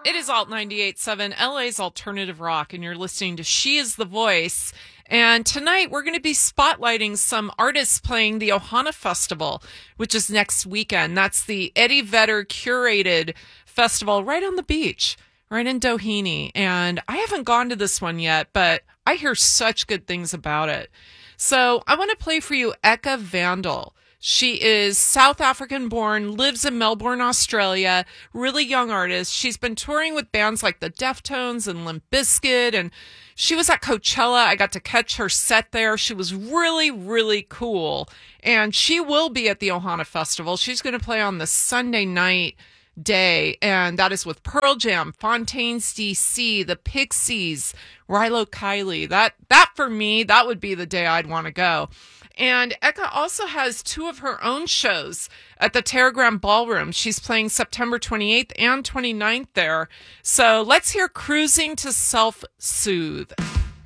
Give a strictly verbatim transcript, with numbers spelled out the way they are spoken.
It is Alt ninety-eight point seven, L A's alternative rock, and you're listening to She Is the Voice. And tonight we're going to be spotlighting some artists playing the Ohana Festival, which is next weekend. That's the Eddie Vedder curated festival right on the beach, right in Doheny. And I haven't gone to this one yet, but I hear such good things about it. So I want to play for you Eka Vandal. She is South African born, lives in Melbourne, Australia, really young artist. She's been touring with bands like the Deftones and Limp Bizkit, and she was at Coachella. I got to catch her set there. She was really, really cool. And she will be at the Ohana Festival. She's going to play on the Sunday night day, and that is with Pearl Jam, Fontaines D C, the Pixies, Rilo Kiley. That, that for me, that would be the day I'd want to go. And Eka also has two of her own shows at the Terragram Ballroom. She's playing September twenty-eighth and twenty-ninth there. So let's hear Cruising to Self-Soothe.